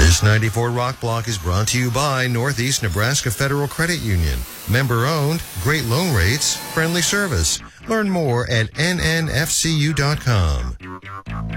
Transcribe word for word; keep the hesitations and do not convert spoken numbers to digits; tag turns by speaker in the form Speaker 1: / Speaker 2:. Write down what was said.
Speaker 1: This ninety-four Rock Block is brought to you by Northeast Nebraska Federal Credit Union. Member owned, great loan rates, friendly service. Learn more at N N F C U dot com.